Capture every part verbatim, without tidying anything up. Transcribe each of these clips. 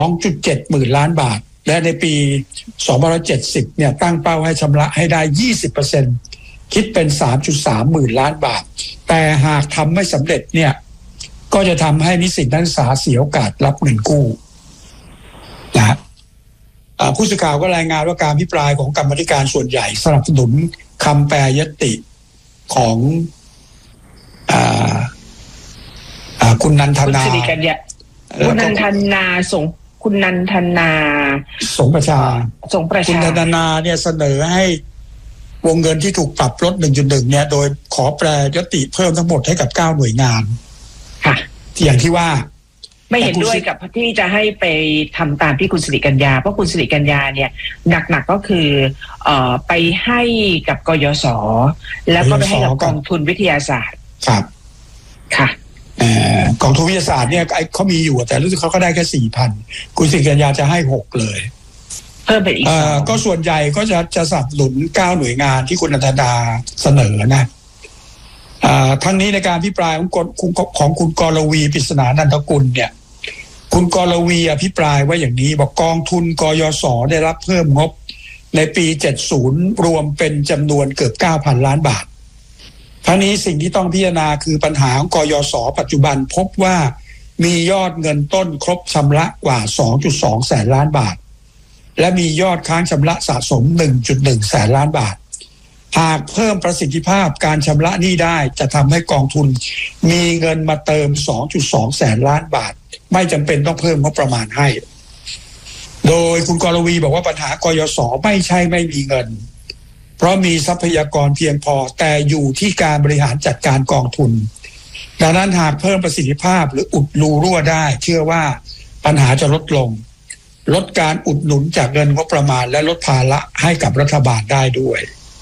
จุดเจ็ด หมื่นล้านบาทและในปีสองพันห้าร้อยเจ็ดสิบเนี่ยตั้งเป้าให้ชำระให้ได้ ยี่สิบเปอร์เซ็นต์ คิดเป็น สามจุดสาม หมื่นล้านบาทแต่หากทำไม่สำเร็จเนี่ยก็จะทำให้นิสิตนักศึกษาเสียโอกาสรับเงินกู้นะผู้สื่อข่าวก็รายงานว่าการอภิปรายของกรรมาธิการส่วนใหญ่สนับสนุนคำแปรยติของอ่าอ่าคุณนันทนาคุณสิริกัญญาคุณนันทนาสงคุณนันทนาสงประชาสงประชาคุณนันทนาเนี่ยเสนอให้วงเงินที่ถูกปรับลด หนึ่งจุดหนึ่ง เนี่ยโดยขอแปรยติเพิ่มทั้งหมดให้กับเก้าหน่วยงานค่ะอย่างที่ว่าไม่เห็นด้วยกับที่จะให้ไปทำตามที่คุณสิริกัญญาเพราะคุณสิริกัญญาเนี่ยหนักๆก็คือเอ่อไปให้กับกยศแล้วก็ไปให้กับกองทุนวิทยาศาสตร์ครับค่ะเอ่อกองทุนวิทยาศาสตร์เนี่ยเขามีอยู่แต่รู้สึกเขาก็ได้แค่ สี่พัน คุณสิริกัญญาจะให้หกเลยเพิ่มไปอีกสองก็ส่วนใหญ่ก็จะจะสนับสนุนเก้าหน่วยงานที่คุณนันทนาเสนอนะทั้งนี้ในการอภิปรายของของคุณกรวีปริศนานันทกุลเนี่ยคุณกรวีอภิปรายว่าอย่างนี้บอกกองทุนกยศได้รับเพิ่มงบในปีเจ็ดสิบรวมเป็นจำนวนเกือบ เก้าพัน ล้านบาททั้งนี้สิ่งที่ต้องพิจารณาคือปัญหาของกยศปัจจุบันพบว่ามียอดเงินต้นครบชำระกว่า สองจุดสอง แสนล้านบาทและมียอดค้างชำระสะสม หนึ่งจุดหนึ่ง แสนล้านบาทหากเพิ่มประสิทธิภาพการชำระหนี้ได้จะทำให้กองทุนมีเงินมาเติม สองจุดสอง แสนล้านบาทไม่จำเป็นต้องเพิ่มงบประมาณให้โดยคุณกรวีบอกว่าปัญหากยศไม่ใช่ไม่มีเงินเพราะมีทรัพยากรเพียงพอแต่อยู่ที่การบริหารจัดการกองทุนดังนั้นหากเพิ่มประสิทธิภาพหรืออุดรูรั่วได้เชื่อว่าปัญหาจะลดลงลดการอุดหนุนจากเงินงบประมาณและลดภาระให้กับรัฐบาลได้ด้วย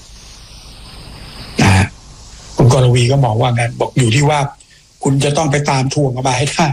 นะคุณกรวีก็มองว่างั้นบอกอยู่ที่ว่าคุณจะต้องไปตามทวงกันมาให้ได้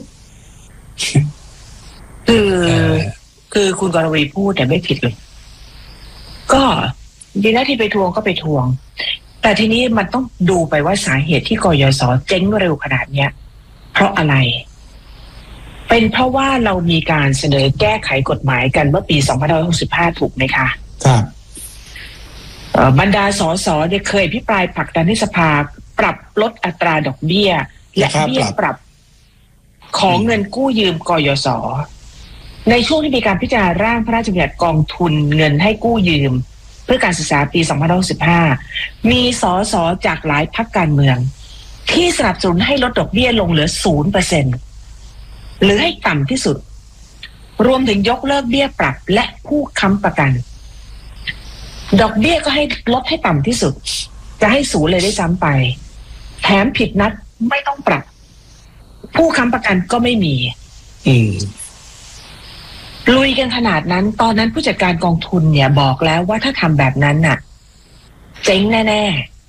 คือคือคุณกรวีพูดแต่ไม่ผิดเลยก็ดีนะที่ไปทวงก็ไปทวงแต่ทีนี้มันต้องดูไปว่าสาเหตุที่กยศเจ๊งเร็วขนาดเนี้ยเพราะอะไรเป็นเพราะว่าเรามีการเสนอแก้ไขกฎหมายกันเมื่อปีสองพันห้าร้อยหกสิบห้าถูกไหมคะครับบรรดาสสเนี่ยเคยอภิปรายผลักดันให้สภาปรับลดอัตราดอกเบี้ยและเบี้ยปรับของเงินกู้ยืมกยศในช่วงที่มีการพิจารณาร่างพระราชบัญญัติกองทุนเงินให้กู้ยืมเพื่อการศึกษาปีสองพันห้าร้อยสิบห้ามีสสจากหลายพรรคการเมืองที่สนับสนุนให้ลดดอกเบี้ยลงเหลือ ศูนย์เปอร์เซ็นต์ หรือให้ต่ำที่สุดรวมถึงยกเลิกเบี้ยปรับและผู้ค้ำประกันดอกเบี้ยก็ให้ลดให้ต่ำที่สุดจะให้ศูนย์เลยได้ซ้ำไปแถมผิดนัดไม่ต้องปรับผู้ค้ำประกันก็ไม่มีอืมลุยกันขนาดนั้นตอนนั้นผู้จัดการกองทุนเนี่ยบอกแล้วว่าถ้าทำแบบนั้นน่ะเจ๊งแน่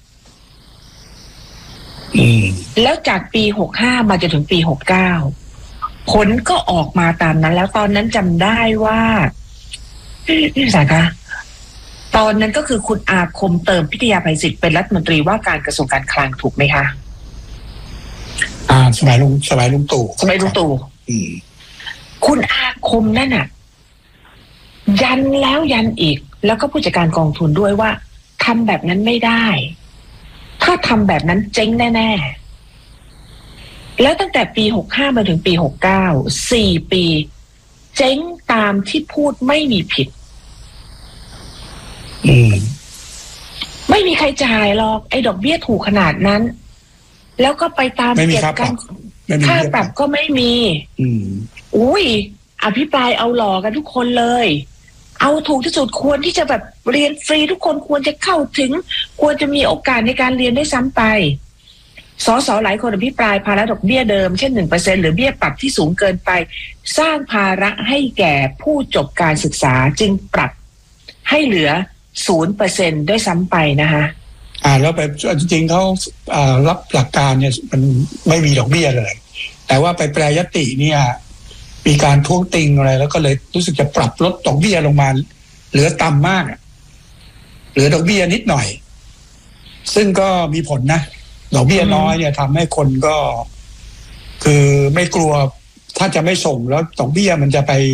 ๆอืมแล้วจากปีหกสิบห้ามาจนถึงปีหกสิบเก้าผลก็ออกมาตามนั้นแล้วตอนนั้นจำได้ว่าพี่สายคะตอนนั้นก็คือคุณอาคมเติมพิทยาภัยศิษย์เป็นรัฐมนตรีว่าการกระทรวงการคลังถูกไหมคะอ่าสมัยลุงสมัยลุงตู่สมัยลุงตู่อืมคุณอาคมนั่นน่ะยันแล้วยันอีกแล้วก็ผู้จัดการกองทุนด้วยว่าทำแบบนั้นไม่ได้ถ้าทำแบบนั้นเจ๊งแน่ๆแล้วตั้งแต่ปีหกสิบห้ามาถึงปีหกสิบเก้า สี่ปีเจ๊งตามที่พูดไม่มีผิดอืมไม่มีใครจ่ายหรอกไอ้ดอกเบี้ยถูกขนาดนั้นแล้วก็ไปตามเก็บกันค่าปรับก็ไม่มีอืมอุ้ยอภิปรายเอาหล่อกันทุกคนเลยเอาถูกที่สุดควรที่จะแบบเรียนฟรีทุกคนควรจะเข้าถึงควรจะมีโอกาสในการเรียนได้ซ้ำไปสสหลายคนอภิปรายภาระดอกเบี้ยเดิมเช่น หนึ่งเปอร์เซ็นต์ หรือเบี้ยปรับที่สูงเกินไปสร้างภาระให้แก่ผู้จบการศึกษาจึงปรับให้เหลือ ศูนย์เปอร์เซ็นต์ ด้วยซ้ำไปนะคะอ่าแล้วไปจริงๆเขาอ่ารับหลักการเนี่ยมันไม่มีดอกเบี้ยเลยแต่ว่าไปแปรยติเนี่ยมีการท้วงติงอะไรแล้วก็เลยรู้สึกจะปรับลดดอกเบี้ยลงมาเหลือต่ำมากเหลือดอกเบี้ยนิดหน่อยซึ่งก็มีผลนะดอกเบี้ยน้อยเนี่ยทำให้คนก็คือไม่กลัวถ้าจะไม่ส่งแล้วดอกเบี้ยมันจะไป